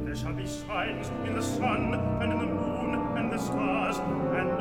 There shall be signs in the sun and in the moon and the stars, and